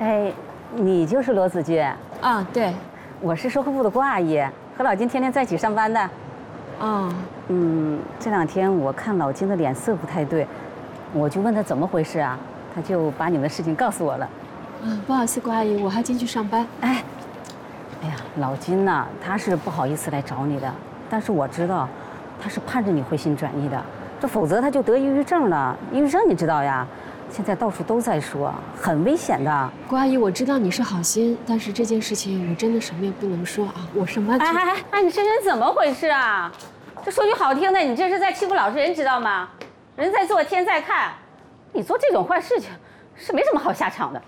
哎，你就是罗子君啊？对， 我是售后部的郭阿姨，和老金天天在一起上班的。 哦， 这2天我看老金的脸色不太对，我就问他怎么回事啊，他就把你们的事情告诉我了。 不好意思，郭阿姨，我还进去上班。 哎呀，老金呐，他是不好意思来找你的，但是我知道，他是盼着你回心转意的，这否则他就得抑郁症了。抑郁症你知道呀，现在到处都在说，很危险的。 郭阿姨，我知道你是好心，但是这件事情我真的什么也不能说啊，我上班去。 哎，你这人怎么回事啊？这说句好听的，你这是在欺负老实人，知道吗？人在做天在看，你做这种坏事情是没什么好下场的。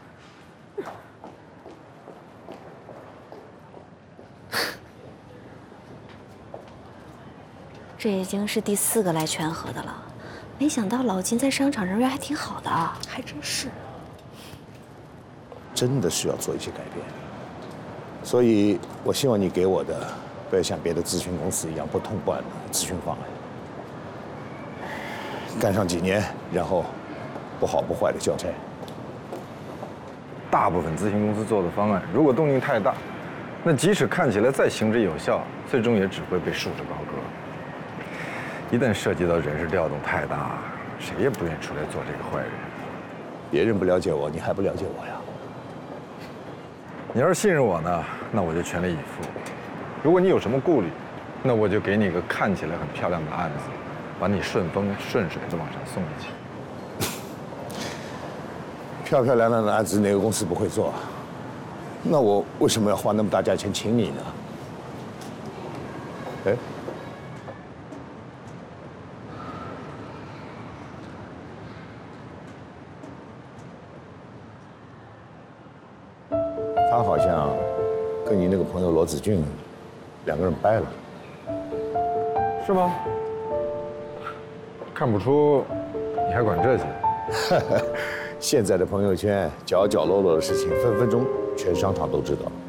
这已经是第4个来劝和的了，没想到老金在商场人缘还挺好的啊， 还真是。 真的需要做一些改变，所以我希望你给我的不要像别的咨询公司一样不痛不痒的咨询方案，干上几年，然后不好不坏的交差。 大部分咨询公司做的方案，如果动静太大，那即使看起来再行之有效，最终也只会被束之高阁。一旦涉及到人事调动太大，谁也不愿意出来做这个坏人。 别人不了解我，你还不了解我呀？ 你要是信任我呢，那我就全力以赴；如果你有什么顾虑，那我就给你个看起来很漂亮的案子，把你顺风顺水的往上送一去。 漂漂亮亮的案子哪个公司不会做？那我为什么要花那么大价钱请你呢？哎，他好像跟你那个朋友罗子俊2个人掰了， 是吗？看不出你还管这些。 现在的朋友圈角角落落的事情，分分钟全商场都知道。